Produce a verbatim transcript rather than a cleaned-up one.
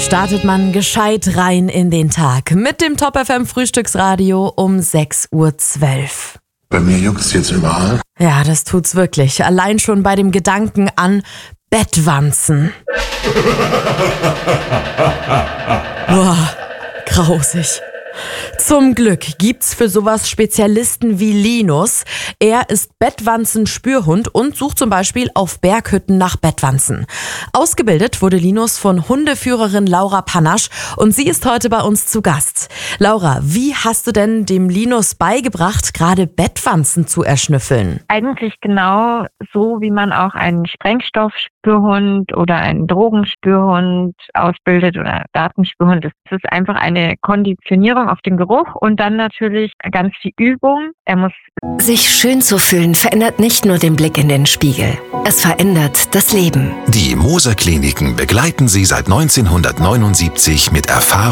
Startet man gescheit rein in den Tag mit dem Top F M Frühstücksradio um sechs Uhr zwölf. Bei mir juckt's jetzt überall. Ja, das tut's wirklich. Allein schon bei dem Gedanken an Bettwanzen. Boah, grausig. Zum Glück gibt's für sowas Spezialisten wie Linus. Er ist Bettwanzen-Spürhund und sucht zum Beispiel auf Berghütten nach Bettwanzen. Ausgebildet wurde Linus von Hundeführerin Laura Panasch und sie ist heute bei uns zu Gast. Laura, wie hast du denn dem Linus beigebracht, gerade Bettwanzen zu erschnüffeln? Eigentlich genau so, wie man auch einen Sprengstoffspürhund oder einen Drogenspürhund ausbildet oder Datenspürhund. Es ist einfach eine Konditionierung auf den Geruch und dann natürlich ganz viel Übung. Er muss Sich schön zu fühlen verändert nicht nur den Blick in den Spiegel. Es verändert das Leben. Die Moser Kliniken begleiten Sie seit neunzehnhundertneunundsiebzig mit Erfahrung